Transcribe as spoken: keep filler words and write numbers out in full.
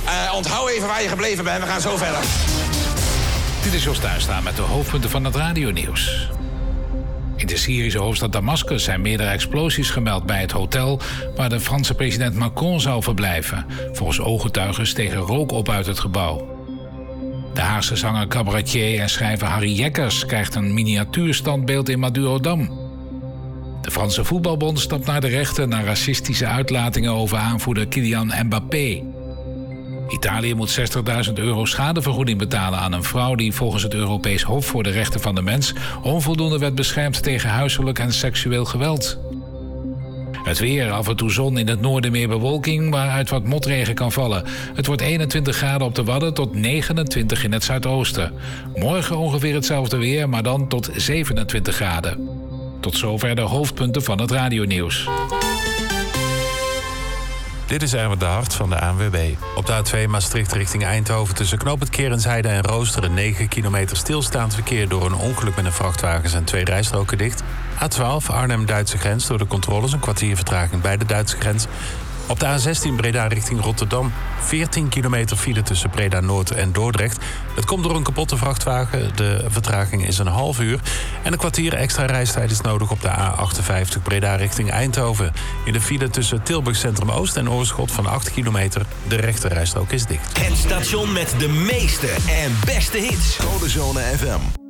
Uh, onthoud even waar je gebleven bent. We gaan zo verder. Dit is Jos Tuinstra met de hoofdpunten van het radionieuws. In de Syrische hoofdstad Damascus zijn meerdere explosies gemeld bij het hotel waar de Franse president Macron zou verblijven. Volgens ooggetuigen steeg er rook op uit het gebouw. De Haagse zanger, cabaretier en schrijver Harry Jekkers krijgt een miniatuurstandbeeld in Madurodam. De Franse voetbalbond stapt naar de rechter na racistische uitlatingen over aanvoerder Kylian Mbappé. Italië moet zestigduizend euro schadevergoeding betalen aan een vrouw die volgens het Europees Hof voor de Rechten van de Mens onvoldoende werd beschermd tegen huiselijk en seksueel geweld. Het weer, af en toe zon, in het noorden meer bewolking, waaruit wat motregen kan vallen. Het wordt eenentwintig graden op de Wadden tot negenentwintig in het zuidoosten. Morgen ongeveer hetzelfde weer, maar dan tot zevenentwintig graden. Tot zover de hoofdpunten van het radionieuws. Dit is Erwin de Hart van de A N W B. Op de A twee Maastricht richting Eindhoven tussen knooppunt Kerensheide en Roosteren negen kilometer stilstaand verkeer door een ongeluk met een vrachtwagen zijn twee rijstroken dicht. A twaalf Arnhem-Duitse grens door de controles een kwartier vertraging bij de Duitse grens. Op de A zestien Breda richting Rotterdam veertien kilometer file tussen Breda-Noord en Dordrecht. Het komt door een kapotte vrachtwagen. De vertraging is een half uur. En een kwartier extra reistijd is nodig op de A achtenvijftig Breda richting Eindhoven. In de file tussen Tilburg Centrum Oost en Oorschot van acht kilometer. De rechterrijstrook is dicht. Het station met de meeste en beste hits. Codezone F M.